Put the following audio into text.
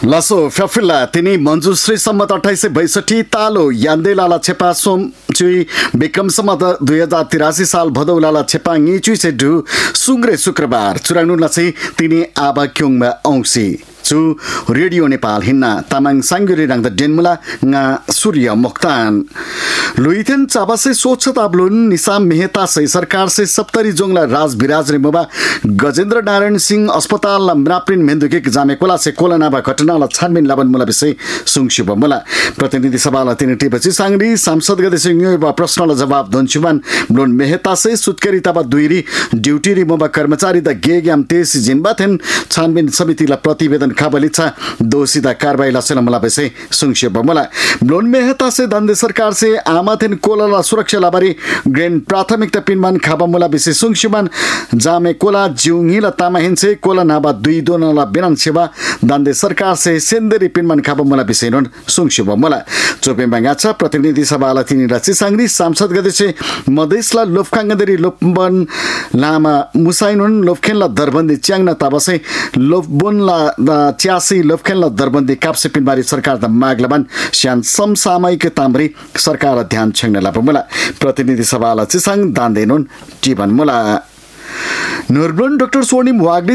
लसो फ्याफिल्ला तिनी मञ्जुश्री सम्मत 2862 तालो यान्देलाला छेपा सोमचुई विक्रमसम्म 2083 साल भदौलाला छेपा ngicui se du sungre शुक्रबार चुरानु लसे तिनी आबा क्योङमा औंसी चु रेडियो नेपाल हिन्ना तामाङ सांगुरी रंग डेनमुला nga सूर्य मुक्तान लुइथेन चाबासे स्वच्छता ब्लुन निसाम मेहता से सरकार से सप्तरी जोंगला राज विराज रे मोबा गजेन्द्र नारायण सिंह अस्पताल म्राप्रिन मेन्दुके जामेकोला से कोलनाबा घटनाला छानबिन लाबन मुला विषय सुङशिब मुला प्रतिनिधि सभाला तिनी टिपछि सांगरी सांसद गदे सिंह प्रश्नला जवाब दन्छुबान ब्लुन मेहता से सुत्केरी तबा दुईरी ड्यूटी रि मोबा कर्मचारी द गेग्याम तेस जिनबाथेन छानबिन समितिला प्रतिवेदन खाबलिछा दोषीदा कारबाही लसेला मुला विषय सुङशिब मुला ब्लुन मेहता से दन्दे सरकार से आमाथेन कोलाला सुरक्षा लाबारी ग्रेन प्राथमिकता पिनमान खाबा मुला विषय सुङशिबान जामे कोला जिउङिला तामा हिन्से कोला नाबा दुई दोनला बेनान सेवा दन्दे सरकार से सेन्देरी पिनमान खाबा मुला विषय नन सुङशिब मुला चोपे बाङाचा प्रतिनिधि सभाला तिनी राची सांगरी सांसद गदेसे मधेसला लोफखाङगदेरी लोपबन लामा मुसाइनुन लोफखेनला दरबन्दी च्याङना ताबसे लोफबोनला च्यासी लोफखेनला दरबन्दी काप्से पिनबारी सरकार द मागलबन स्यान समसामयिक ताम्री सरकार ध्यान छेंगने लापमुला प्रतिनिधि सभाला चिसाङ दान्देनुन जीवन मुला नूरब्लन डाक्टर स्वर्णिम वाग्ले